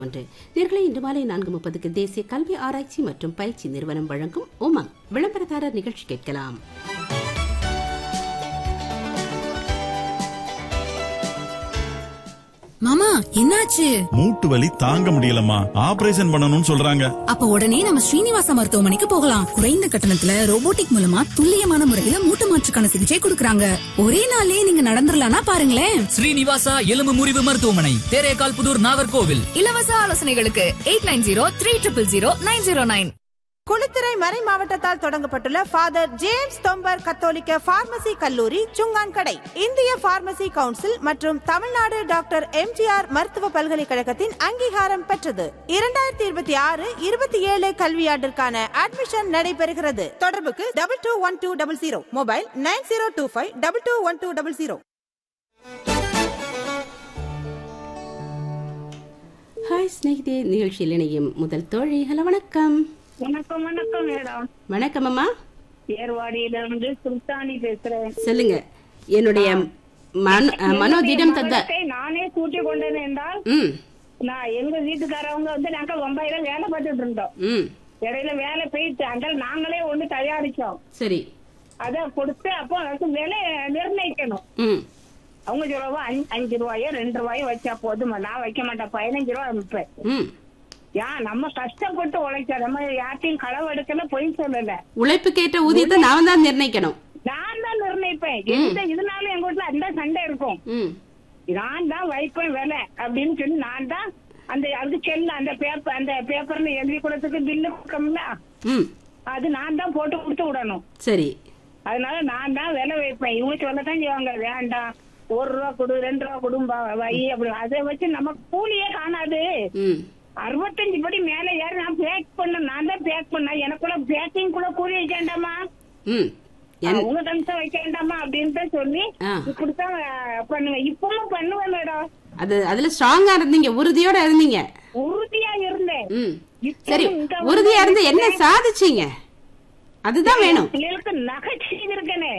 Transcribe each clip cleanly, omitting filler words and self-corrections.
ஒன்று நேர்களை இன்று மாலை 4:30க்கு தேசிய கல்வி ஆராய்ச்சி மற்றும் பயிற்சி நிறுவனம் வழங்கும் உமங் விளம்பரதாரர் நிகழ்ச்சி கேட்கலாம். மாமா என்னாச்சு? மூட்டு வலி தாங்க முடியலம்மா, ஆபரேஷன் பண்ணணும்னு சொல்றாங்க. அப்ப உடனே நம்ம ஸ்ரீனிவாச மருத்துவமனைக்கு போகலாம். குறைந்த கட்டணத்துல ரோபோட்டிக் மூலமா துல்லியமான முறையில மூட்டு மாற்றுக்கான சிகிச்சை கொடுக்கறாங்க. ஒரே நாள்லயே நீங்க நடந்துடலாம்னா பாருங்களேன். ஸ்ரீனிவாசா எலும்பு முறிவு மருத்துவமனை, தேரேகால் புதூர், நாகர்கோவில். இலவச ஆலோசனைகளுக்கு 8903000909. குளித்துறை மறை மாவட்டத்தால் தொடங்கப்பட்டுள்ள ஃபாதர் ஜேம்ஸ் தொம்பர் கத்தோலிக்க பார்மசி கல்லூரி சுங்கான்கடை இந்திய பார்மசி கவுன்சில் மற்றும் தமிழ்நாடு டாக்டர் எம்ஜிஆர் மருத்துவ பல்கலைக்கழகத்தின் அங்கீகாரம் பெற்றது. 2026-27 கல்வியாண்டிற்கான அட்மிஷன் நடைபெறுகிறது. தொடர்புக்கு 221200, மொபைல் 9025221200. ஹாய் ஸ்நேகிதே, நிகழ்ச்சியில் இணையும் முதல் தோழி. ஹலோ, வணக்கம். வணக்கம். வணக்கம் மேடம். வணக்கம் அம்மா. ஏர்வாடியிலிருந்து சுல்தானி பேசுறேன். சொல்லுங்க. என்னுடைய மனோதிடம் தந்த நானே கூட்டி கொண்டேன் என்றால் நான் எங்க வீட்டுக்காரவங்க வந்து நாங்க பம்பாயில வேலை பார்த்துட்டு இருந்தோம். இடையில வேலை போயிட்டு அங்கே நாங்களே ஒண்ணு தயாரிச்சோம். சரி, அத கொடுத்து அப்போ அதுக்கு விலை நிர்ணயிக்கணும். அவங்க சொல்லுவா 5 ரூபாயோ 2 ரூபாயோ வச்சா போதுமா, நான் வைக்க மாட்டேன், 15 ரூபாய் வைப்பேன். நம்ம கஷ்டப்பட்டு உழைச்சா, நம்ம யார்ட்டையும் களவு எடுக்கல, பொய் சொல்லல. உழைப்புக்கேற்ற ஊதியத்தை நான் தான் நிர்ணயிக்கணும். நான் தான் நிர்ணயிப்பேன். இதனால எங்க வீட்டுல அந்த சண்டை இருக்கும். நான் தான் வைப்பேன் விலை அப்படின்னு சொல்லி நான் தான் அதுக்கு செல்ல அந்த பேப்பர்ல எழுதி கொடுத்துக்கு பில்லு கொடுக்கணும்ல, அது நான் தான் போட்டு கொடுத்து விடணும். சரி, அதனால நான் தான் விலை வைப்பேன். இவங்க சொல்லத்தான் செய்வாங்க, வேண்டாம் 1 ரூபா கொடு 2 ரூபா கொடும்பா வை அப்படி. அதை வச்சு நம்ம கூலியே காணாது. 65 படி மேல யாரு நான் பேக் பண்ண, நான் தான் பேக் பண்ண, எனக்குள்ள பேக்கிங் கூட கூலி வைக்க வேண்டாமா, உங்க தம்சம் வைக்க வேண்டாமா அப்படின்னு சொல்லி இப்படித்தான் பண்ணுவேன். இப்பவும் பண்ணுவேன் மேடம். அதுல ஸ்ட்ராங்கா இருந்தீங்க, உறுதியோட இருந்தீங்க. உறுதியா இருந்தேன். சரி, உறுதியா இருந்து என்ன சாதிச்சீங்க? அதுதான் வேணும். பிள்ளைகளுக்கு நகை செய்திருக்கேனே.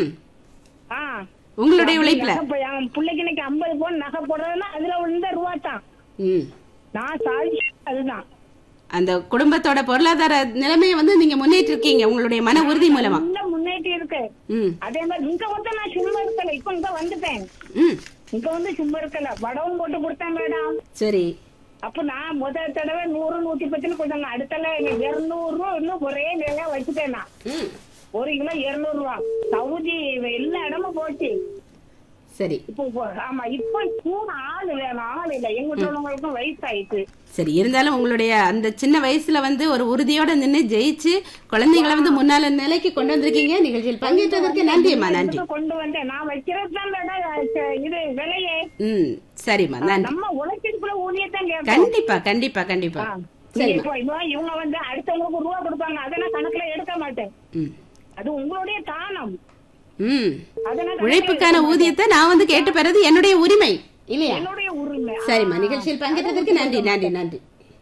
உங்களுடைய உழைப்புல பிள்ளைக்கு இன்னைக்கு 50 பவுன் நகை போடுறதுன்னா அதுல இந்த ரூபா தான் நான் சாதிச்சேன். அதுதான் அந்த குடும்பத்தோட பொருளாதார நிலைமையை வந்து நீங்க முன்னேற்றி இருக்கீங்க உங்களுடைய மன உறுதி மூலமா. முன்னேற்றி இருக்கு. அதே மாதிரி இங்க வந்து நான் சும்மா இருக்கல, இப்ப இங்க வந்துட்டேன். இங்க வந்து சும்மா இருக்கல, வடவும் போட்டு கொடுத்தேன் மேடம். சரி, அப்ப நான் முதல் தடவை 100 110 கொடுத்தாங்க. அடுத்தல 200 இன்னும் ஒரே நிலையா வச்சுட்டேன். நான் 1 கிலோ 200 ரூபா. சவுதி எல்லா இடமும் போச்சு. சரி, இப்போ ஆமா, இப்ப கூட ஆளு வேணும், ஆள் இல்ல. எங்க உள்ளவங்களுக்கும் வயசாயிட்டு. சரி, இருந்தாலும் உங்களுடைய அந்த சின்ன வயசுல வந்து ஒரு உறுதியோட நின்று ஜெயிச்சு குழந்தைகளை வந்து முன்னால நிலைக்கு கொண்டு வந்திருக்கீங்க. நிகழ்ச்சியில் பங்கேற்றதற்கு நன்றிம்மா. நன்றி. கொண்டு வந்தேன் நான் வைக்கிறதுதான் இது விலையே. சரிம்மா, நன்றி. நம்ம உழைச்சிருக்கிற ஊதியத்தான் கேட்போம். கண்டிப்பா கண்டிப்பா கண்டிப்பா. இவங்க வந்து அடுத்தவங்களுக்கு ரூபா கொடுப்பாங்க, அதை நான் கணக்குல எடுக்க மாட்டேன். அது உங்களுடைய தானம். உழைப்புக்கான ஊதியத்தை நான் வந்து கேட்டு பெறது என்னுடைய உரிமை இல்லையா? என்னுடைய உரிமை. சரிம்மா, நிகழ்ச்சியில் பங்கேற்றதற்கு நன்றி நன்றி நன்றி.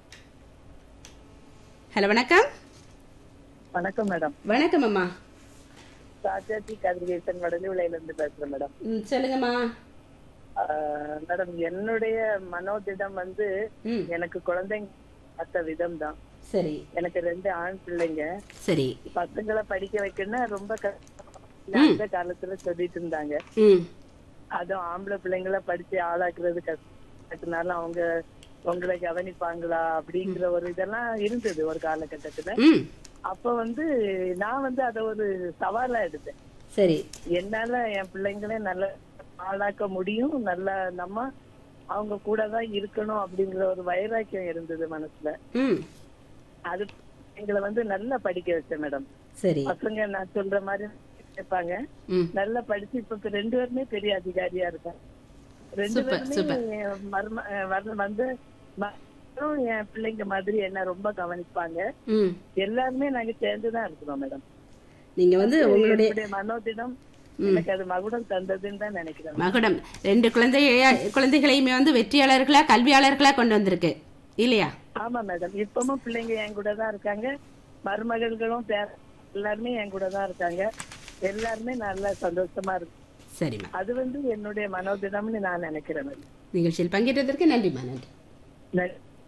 ஹலோ, வணக்கம். வணக்கம் மேடம். வணக்கம் அம்மா. ராஜாஜி கதிரேசன் வடலிவிளையில இருந்து பேசுறேன் மேடம். சொல்லுங்கம்மா. மேடம், என்னுடைய மனோதிடம் வந்து எனக்கு குழந்தைங்க பார்த்த விதம் தான். சரி, எனக்கு 2 ஆண் பிள்ளைங்க. சரி, பசங்களை படிக்க வைக்கணும்னா ரொம்ப அந்த காலத்துல சொல்லிட்டு இருந்தாங்க. அதுவும் ஆம்பளை பிள்ளைங்களை படிச்சு ஆளாக்குறது கஷ்டத்தினால அவங்க உங்களை கவனிப்பாங்களா அப்படிங்கிற ஒரு இதெல்லாம் இருந்தது ஒரு காலகட்டத்துல. அப்ப வந்து நான் வந்து அத ஒரு சவாலா எடுத்தேன். சரி, என்னால என் பிள்ளைங்களே நல்ல ஆளாக்க முடியும், நல்ல நம்ம அவங்க கூட தான் இருக்கணும் அப்படிங்கிற ஒரு வைராக்கியம் இருந்தது மனசுல. அது எங்களை வந்து நல்லா படிக்க வச்சேன் மேடம். சரி, பசங்க நான் சொல்ற மாதிரி கேட்பாங்க, நல்லா படிச்சு இப்ப 2 பேருமே பெரிய அதிகாரியா இருக்காங்க. 2 பேருமே வந்து என் பிள்ளைங்க மாதிரி என்ன ரொம்ப கவனிப்பாங்க. எல்லாருமே நாங்க சேர்ந்துதான் இருக்கிறோம் மேடம். நீங்க வந்து உங்களுடைய மனோதிடம் எனக்கு அது மகுடம் தந்ததுன்னு தான் நினைக்கிறேன். மகுடம் 2 குழந்தைகளையுமே வந்து வெற்றியாளர்களா கல்வியாளர்களா கொண்டு வந்திருக்கு இல்லையா? ஆமா மேடம், இப்பவும் பிள்ளைங்க என் கூட தான் இருக்காங்க. மருமகள்களும் எல்லாருமே என் கூட தான் இருக்காங்க. எல்லாருமே நல்லா சந்தோஷமா இருக்கு. சரிம்மா, அது வந்து என்னுடைய மனோதிடம்னு நான் நினைக்கிறேன். நிகழ்ச்சியில் பங்கேற்றதற்கு நன்றிமா. நன்றி.